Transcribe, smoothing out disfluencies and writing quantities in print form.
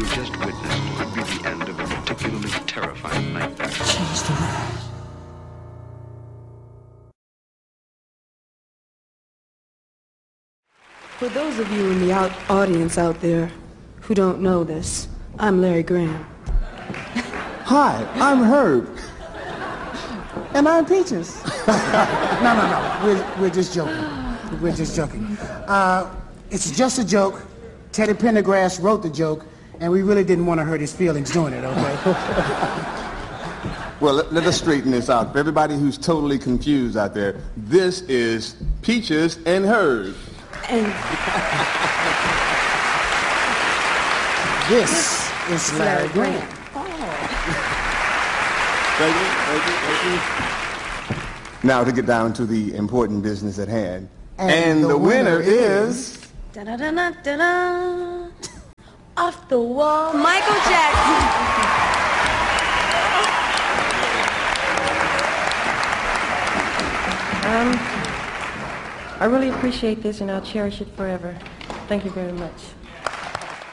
we've just witnessed could be the end of a particularly terrifying nightmare. Change the rules. For those of you in the audience out there who don't know this, I'm Larry Graham. Hi, I'm Herb. And I'm Peaches. No. We're just joking. We're just joking. It's just a joke. Teddy Pendergrass wrote the joke, and we really didn't want to hurt his feelings doing it, okay? Well, let us straighten this out. For everybody who's totally confused out there, this is Peaches and Herb. And This is Larry Graham. Thank you. Now to get down to the important business at hand. And the winner is... da-da-da-da-da-da. Off the wall, Michael Jackson. I really appreciate this, and I'll cherish it forever. Thank you very much.